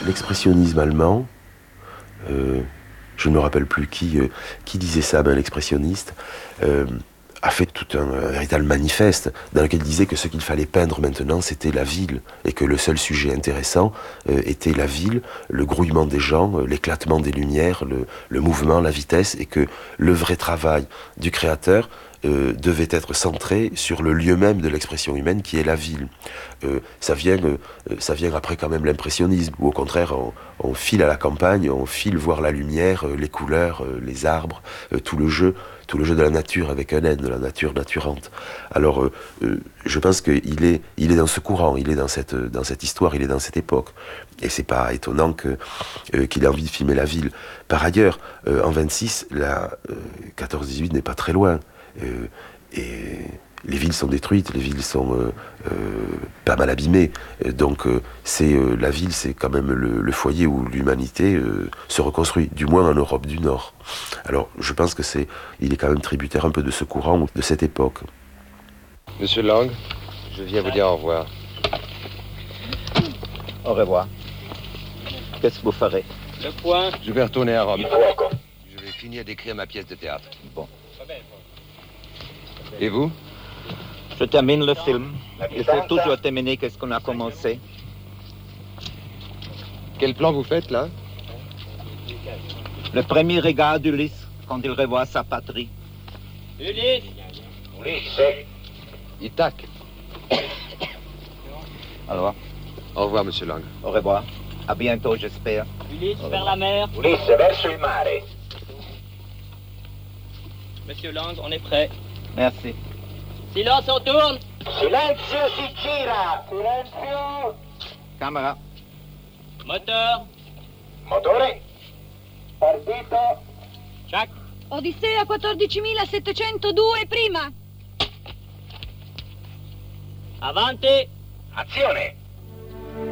l'expressionnisme allemand, je ne me rappelle plus qui disait ça, ben, l'expressionniste, a fait tout un véritable manifeste dans lequel il disait que ce qu'il fallait peindre maintenant, c'était la ville, et que le seul sujet intéressant était la ville, le grouillement des gens, l'éclatement des lumières, le mouvement, la vitesse, et que le vrai travail du créateur devait être centré sur le lieu même de l'expression humaine qui est la ville. Ça vient après quand même l'impressionnisme, où au contraire on file à la campagne, on file voir la lumière, les couleurs, les arbres, tout le jeu de la nature avec un N, de la nature naturante. Alors je pense qu'il est dans ce courant, il est dans cette histoire, il est dans cette époque. Et c'est pas étonnant qu'il ait envie de filmer la ville. Par ailleurs, en 26, la 14-18 n'est pas très loin. Et les villes sont détruites, les villes sont pas mal abîmées. Donc la ville, c'est quand même le foyer où l'humanité se reconstruit, du moins en Europe du Nord. Alors je pense il est quand même tributaire un peu de ce courant, de cette époque. Monsieur Lang, je viens vous dire au revoir. Au revoir. Qu'est-ce que vous ferez? Le point. Je vais retourner à Rome. Je vais finir d'écrire ma pièce de théâtre. Bon. Et vous? Je termine le film. J'essaie toujours de terminer ce qu'on a commencé. Quel plan vous faites, là? Le premier regard d'Ulysse quand il revoit sa patrie. Ulysse. Ulisse. Ithaque. Alors, Au revoir, monsieur Lang. au revoir. À bientôt, j'espère. Ulysse vers la mer. Ulisse verso il mare. Monsieur Lang, on est prêt. Merci. Silence, on tourne. Silenzio si gira. Silenzio. Camera. Moteur. Motore. Partito. Jack. Odissea 14.702 prima. Avanti. Azione.